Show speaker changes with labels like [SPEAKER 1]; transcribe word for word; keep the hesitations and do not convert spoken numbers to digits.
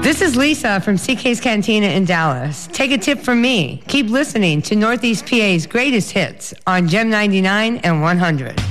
[SPEAKER 1] This is Lisa from C K's Cantina in Dallas. Take a tip from me. Keep listening to Northeast P A's greatest hits on Gem ninety-nine and one hundred.